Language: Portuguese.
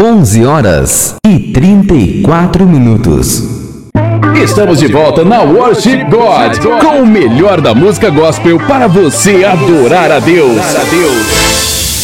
11h34. Estamos de volta na Worship God, com o melhor da música gospel para você adorar a Deus.